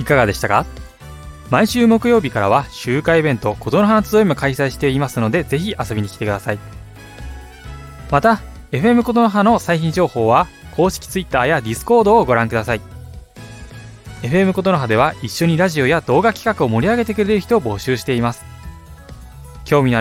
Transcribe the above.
いかがでしたか？毎週木曜日からは集会イベント琴の葉集いも開催していますので、ぜひ遊びに来てください。また FM 琴の葉の最新情報は公式 Twitter や Discord をご覧ください。 FM 琴の葉では一緒にラジオや動画企画を盛り上げてくれる人を募集しています。興味のある